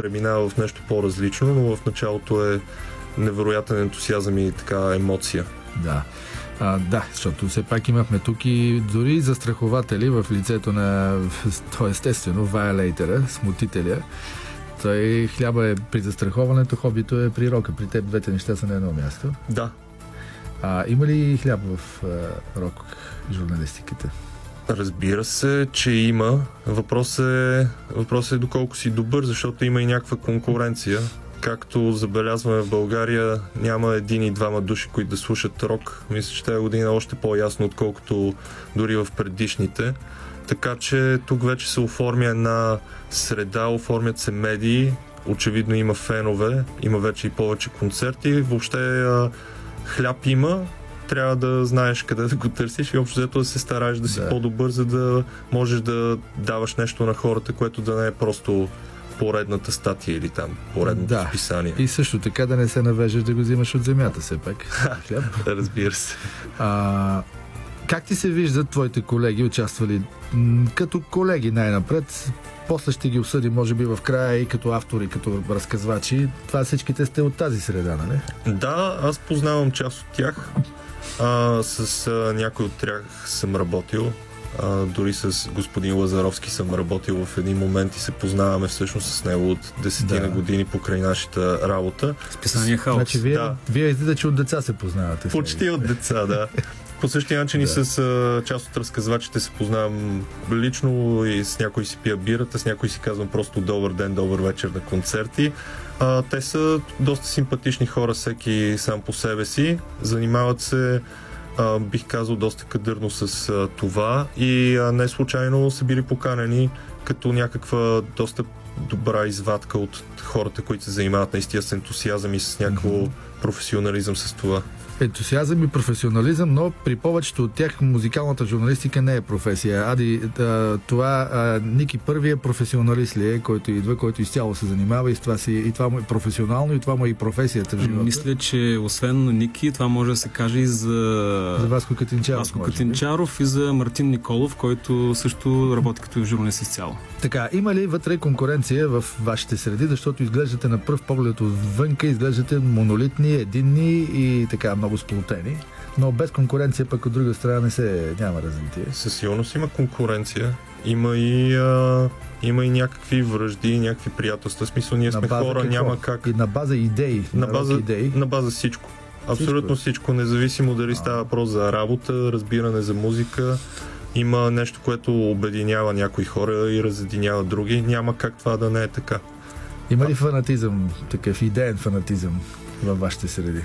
преминава в нещо по-различно, но в началото е невероятен ентусиазъм и така емоция. Да. Да, защото все пак имахме тук и дори застрахователи в лицето на, то естествено, вайолейтера, смутителя. Той хляба е при застраховането, хобито е при рока. При теб двете неща са на едно място. Да. Има ли хляб в рок журналистиката? Разбира се, че има. Въпросът е доколко си добър, защото има и някаква конкуренция. Както забелязваме в България, няма един и двама души, които да слушат рок. Мисля, че тази година е още по-ясно, отколкото дори в предишните. Така че тук вече се оформя една среда, оформят се медии, очевидно има фенове, има вече и повече концерти. Въобще хляб има, трябва да знаеш къде да го търсиш и общо взето да се стараеш да си по-добър, за да можеш да даваш нещо на хората, което да не е просто поредната статия или там поредното списание. И също така да не се навежеш да го взимаш от земята все пак. Разбира се. Как ти се виждат твоите колеги, участвали като колеги най-напред? После ще ги осъдим, може би в края и като автори, като разказвачи. Това всичките сте от тази среда, нали? Да, аз познавам част от тях. С някой от тях съм работил. Дори с господин Лазаровски съм работил в един момент и се познаваме всъщност с него от 10 години покрай нашата работа. Списание Хаос. Значи вие излиза, че от деца се познавате. Почти от деца, да. По същия начин и с част от разказвачите се познавам лично и с някой си пия бирата, с някой си казвам просто добър ден, добър вечер на концерти. Те са доста симпатични хора, всеки сам по себе си. Занимават се, бих казал, доста кадърно с това и не случайно са били поканени като някаква доста добра извадка от хората, които се занимават наистина с ентусиазъм и с някакво професионализъм с това. Ентусиазъм и професионализъм, но при повечето от тях музикалната журналистика не е професия. Това Ники първият професионалист ли е, който идва, който изцяло се занимава и това му е професионално и това му е и професията в живота? Мисля, че освен на Ники, това може да се каже и за Васко Катинчаров и за Мартин Николов, който също работи като журналист изцяло. Така, има ли вътре конкуренция в вашите среди, защото изглеждате на пръв поглед отвънка, изглеждате монолитни, единни и така много сплотени, но без конкуренция пък от друга страна няма развитие. Със сигурност има конкуренция, има и някакви връжди, някакви приятелства. В смисъл, ние сме хора, какво? Няма как. И на база идеи. На база всичко. Абсолютно всичко, независимо дали става въпрос за работа, разбиране за музика. Има нещо, което обединява някои хора и разединява други. Няма как това да не е така. Има ли фанатизъм, такъв идеен фанатизъм във вашите среди?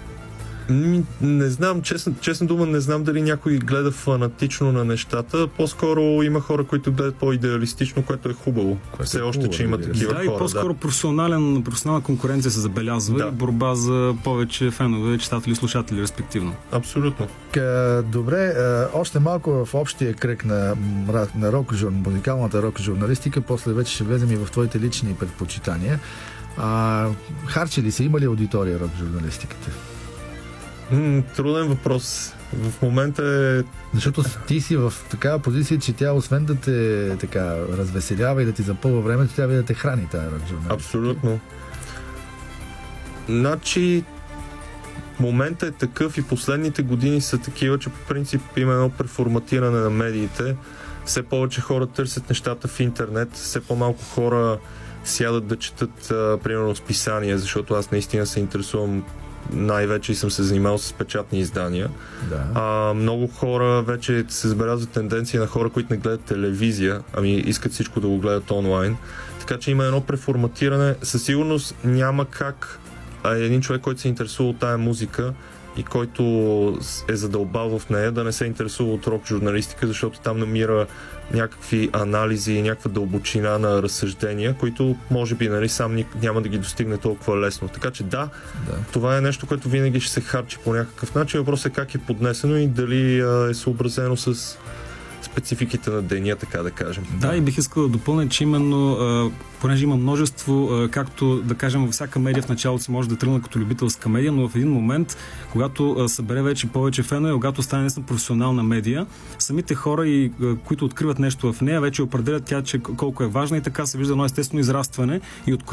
Не знам, честно дума, не знам дали някой гледа фанатично на нещата. По-скоро има хора, които гледат по-идеалистично, което е хубаво. Все още, че има такива хора. И по-скоро професионална конкуренция се забелязва и борба за повече фенове, читатели, слушатели, респективно. Абсолютно. Добре, още малко в общия кръг на музикалната рок журналистика, после вече ще влезем и в твоите лични предпочитания. Харчи ли се, има ли аудитория рок журналистиката? Труден въпрос. В момента е... Защото ти си в такава позиция, че тя освен да те така развеселява и да ти запълва времето, тя да те храни тая рок журналистика. Абсолютно. Значи момента е такъв и последните години са такива, че по принцип има едно преформатиране на медиите. Все повече хора търсят нещата в интернет, все по-малко хора сядат да четат примерно списания, защото аз наистина се интересувам най-вече и съм се занимавал с печатни издания. Да. Много хора вече се забелязват тенденция на хора, които не гледат телевизия, искат всичко да го гледат онлайн. Така че има едно преформатиране. Със сигурност няма как един човек, който се интересува от тая музика и който е задълбал в нея, да не се интересува от рок журналистика, защото там намира някакви анализи и някаква дълбочина на разсъждения, които може би сам няма да ги достигне толкова лесно. Така че това е нещо, което винаги ще се харчи по някакъв начин. Въпросът е как е поднесено и дали е съобразено с спецификите на деня, така да кажем. Да, и бих искал да допълня, че именно понеже има множество, както да кажем, всяка медия в началото се може да тръгне като любителска медия, но в един момент, когато събере вече повече фенове, когато стане наистина професионална медия, самите хора, които откриват нещо в нея, вече определят тя, че колко е важна и така се вижда едно естествено израстване и от